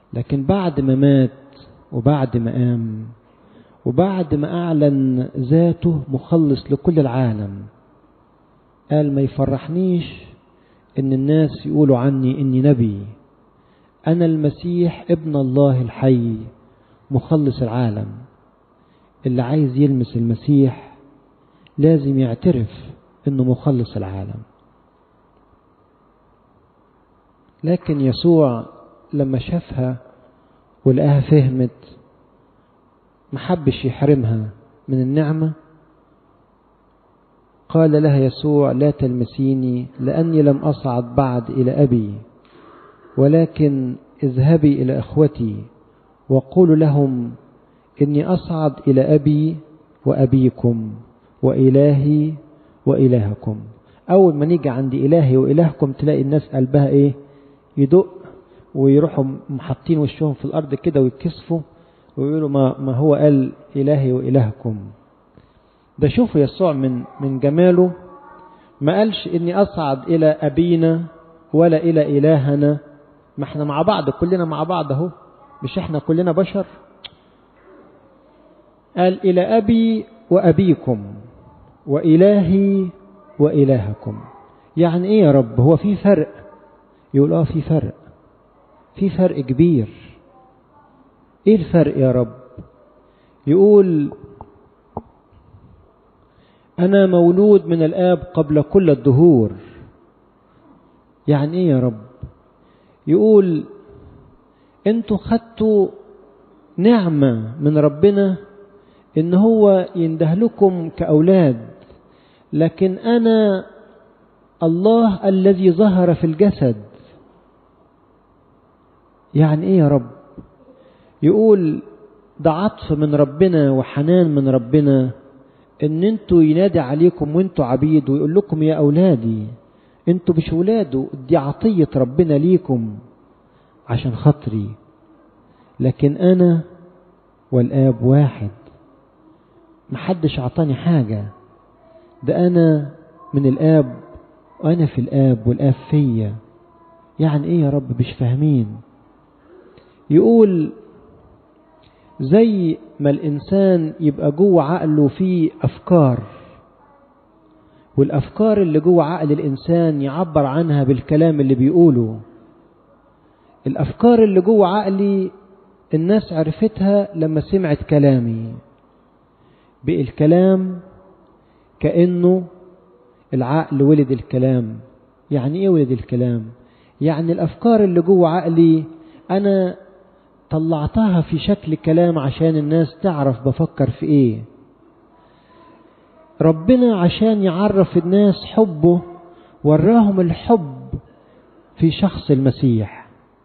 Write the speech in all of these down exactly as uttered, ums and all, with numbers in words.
لكن بعد ما مات وبعد ما قام وبعد ما أعلن ذاته مخلص لكل العالم، قال ما يفرحنيش إن الناس يقولوا عني إني نبي، أنا المسيح ابن الله الحي مخلص العالم. اللي عايز يلمس المسيح لازم يعترف إنه مخلص العالم. لكن يسوع لما شافها ولقاها فهمت محبش يحرمها من النعمة، قال لها يسوع لا تلمسيني لأني لم أصعد بعد إلى أبي، ولكن اذهبي إلى أخوتي وقولوا لهم إني أصعد إلى أبي وأبيكم وإلهي وإلهكم. أول ما نيجي عند إلهي وإلهكم تلاقي الناس قلبها إيه؟ يدق ويروحوا محطين وشهم في الأرض كده ويتكسفوا ويقولوا ما, ما هو قال إلهي وإلهكم. ده شوفوا يسوع من من جماله ما قالش إني أصعد إلى أبينا ولا إلى إلهنا، ما احنا مع بعض كلنا مع بعض اهو، مش احنا كلنا بشر. قال إلى أبي وأبيكم وإلهي وإلهكم. يعني إيه يا رب؟ هو في فرق؟ يقول آه في فرق، في فرق كبير. إيه الفرق يا رب؟ يقول أنا مولود من الآب قبل كل الدهور. يعني إيه يا رب؟ يقول أنتوا خدتوا نعمة من ربنا إن هو ينده لكم كأولاد، لكن أنا الله الذي ظهر في الجسد. يعني إيه يا رب؟ يقول ده عطف من ربنا وحنان من ربنا إن أنتوا ينادي عليكم وأنتوا عبيد ويقول لكم يا أولادي. أنتوا مش ولاده، دي عطية ربنا ليكم عشان خاطري، لكن أنا والآب واحد. محدش عطاني حاجة، ده أنا من الآب وأنا في الآب والآب فيا. يعني إيه يا رب؟ مش فاهمين. يقول زي ما الإنسان يبقى جوه عقله فيه أفكار، والأفكار اللي جوه عقل الإنسان يعبر عنها بالكلام اللي بيقوله. الأفكار اللي جوه عقلي الناس عرفتها لما سمعت كلامي، بقى الكلام كأنه العقل ولد الكلام. يعني إيه ولد الكلام؟ يعني الأفكار اللي جوه عقلي أنا طلعتها في شكل كلام عشان الناس تعرف بفكر في إيه. ربنا عشان يعرف الناس حبه وراهم الحب في شخص المسيح.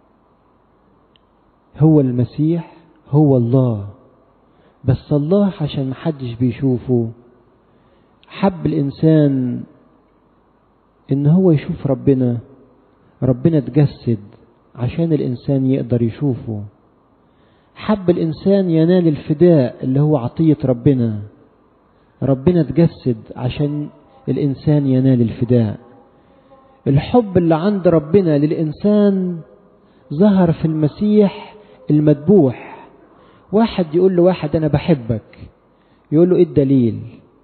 هو المسيح هو الله، بس الله عشان محدش بيشوفه حب الإنسان إن هو يشوف ربنا. ربنا تجسد عشان الإنسان يقدر يشوفه. حب الإنسان ينال الفداء اللي هو عطية ربنا. ربنا تجسد عشان الإنسان ينال الفداء. الحب اللي عند ربنا للإنسان ظهر في المسيح المذبوح. واحد يقول له واحد أنا بحبك، يقول له إيه الدليل؟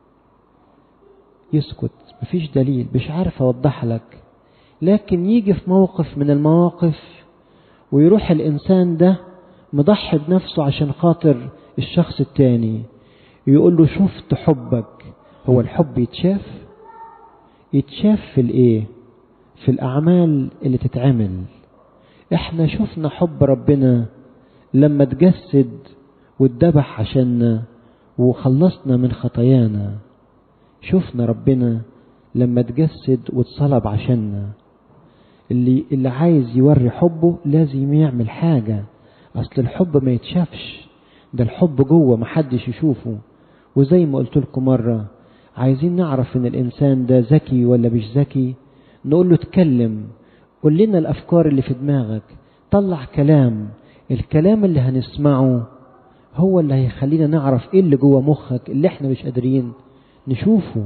يسكت، مفيش دليل، مش عارف أوضح لك. لكن يجي في موقف من المواقف ويروح الإنسان ده مضحي بنفسه عشان خاطر الشخص التاني، يقول له شفت حبك. هو الحب يتشاف؟ يتشاف في الإيه؟ في الأعمال اللي تتعمل. إحنا شفنا حب ربنا لما تجسد واتذبح عشاننا وخلصنا من خطايانا. شفنا ربنا لما تجسد واتصلب عشاننا. اللي اللي عايز يوري حبه لازم يعمل حاجة. أصل الحب ما يتشافش، ده الحب جوه محدش يشوفه. وزي ما قلت لكم مرة، عايزين نعرف إن الإنسان ده ذكي ولا مش ذكي، نقول له اتكلم، قول لنا الأفكار اللي في دماغك، طلع كلام. الكلام اللي هنسمعه هو اللي هيخلينا نعرف إيه اللي جوه مخك اللي احنا مش قادرين نشوفه.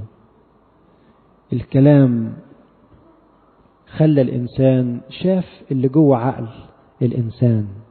الكلام خلى الإنسان شاف اللي جوه عقل الإنسان.